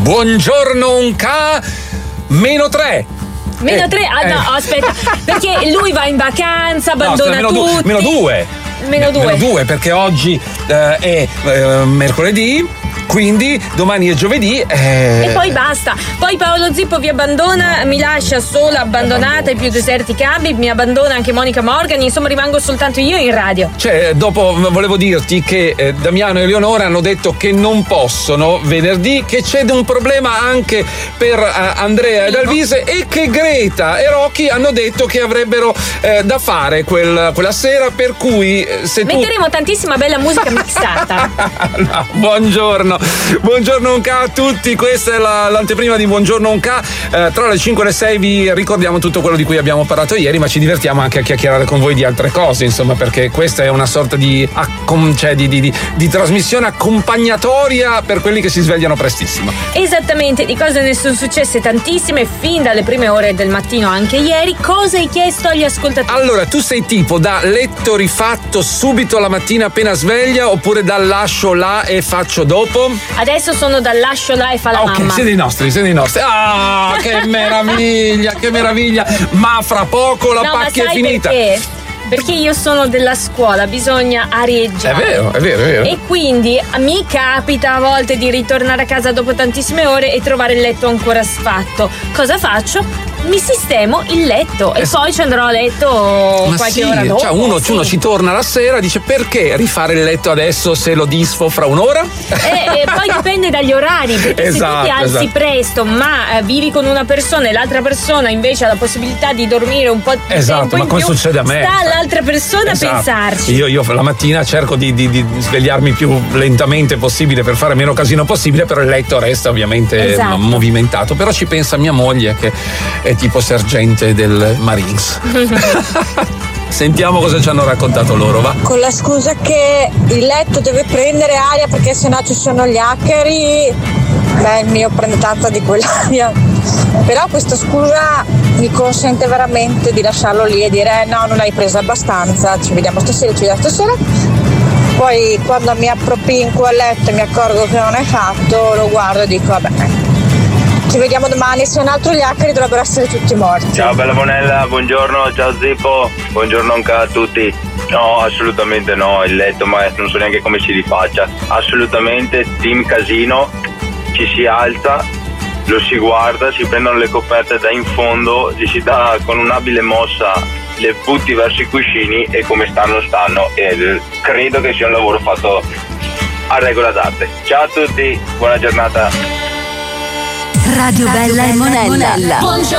Buongiorno un meno 3. Meno 3? No, aspetta, perché lui va in vacanza, abbandona tutti. Meno 2. Meno 2 perché oggi è mercoledì. Quindi domani è giovedì e poi basta. Poi Paolo Zippo vi abbandona, mi lascia sola, abbandonata ai più deserti campi, mi abbandona anche Monica Morgan, insomma rimango soltanto io in radio. Cioè, dopo volevo dirti che Damiano e Eleonora hanno detto che non possono venerdì, che c'è un problema anche per Andrea ed Alvise, e che Greta e Rocky hanno detto che avrebbero da fare quella sera, per cui se metteremo tantissima bella musica mixata. No, buongiorno Unca a tutti, questa è l'anteprima di Buongiorno Unca. Tra le 5 e le 6 vi ricordiamo tutto quello di cui abbiamo parlato ieri, ma ci divertiamo anche a chiacchierare con voi di altre cose, insomma, perché questa è una sorta di trasmissione accompagnatoria per quelli che si svegliano prestissimo. Esattamente, di cose ne sono successe tantissime fin dalle prime ore del mattino, anche ieri. Cosa hai chiesto agli ascoltatori? Allora, tu sei tipo da letto rifatto subito la mattina appena sveglia, oppure dal lascio là e faccio dopo? Adesso sono dal lascio là e fa la mamma. Sei dei nostri. Ah, che meraviglia. Ma fra poco la pacchia è finita. Perché io sono della scuola, bisogna arieggiare. È vero. E quindi mi capita a volte di ritornare a casa dopo tantissime ore e trovare il letto ancora sfatto. Cosa faccio? Mi sistemo il letto e poi ci andrò a letto qualche ora dopo. Cioè uno ci torna la sera, dice: perché rifare il letto adesso se lo disfo fra un'ora? E poi dipende dagli orari, perché se tu ti alzi presto ma vivi con una persona e l'altra persona invece ha la possibilità di dormire un po' di tempo in come più, succede a me, sta all'altra persona a pensarci. Io la mattina cerco di svegliarmi più lentamente possibile per fare meno casino possibile, però il letto resta ovviamente movimentato. Però ci pensa mia moglie, che è tipo sergente del Marines. Sentiamo cosa ci hanno raccontato loro, va? Con la scusa che il letto deve prendere aria perché sennò ci sono gli acari. Beh, il mio prende tanta di quell'aria. Però questa scusa mi consente veramente di lasciarlo lì e dire: no, non l'hai presa abbastanza, ci vediamo stasera. Poi quando mi appropinco a letto e mi accorgo che non è fatto, lo guardo e dico: vabbè, ci vediamo domani, se non altro gli acari dovrebbero essere tutti morti. Ciao bella Bonella, buongiorno, ciao Zippo, buongiorno anche a tutti. No, assolutamente no, il letto, ma non so neanche come si rifaccia. Assolutamente team casino, ci si alza, lo si guarda, si prendono le coperte da in fondo, gli si dà con un'abile mossa, le butti verso i cuscini e come stanno e credo che sia un lavoro fatto a regola d'arte. Ciao a tutti, buona giornata. Radio Bella e Monella.